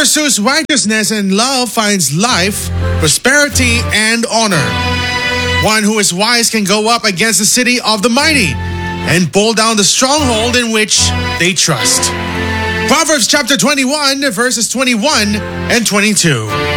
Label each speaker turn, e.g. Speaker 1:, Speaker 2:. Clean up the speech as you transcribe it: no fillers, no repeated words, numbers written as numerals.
Speaker 1: pursues righteousness and love finds life, prosperity, and honor. One who is wise can go up against the city of the mighty and pull down the stronghold in which they trust. Proverbs chapter 21, verses 21 and 22.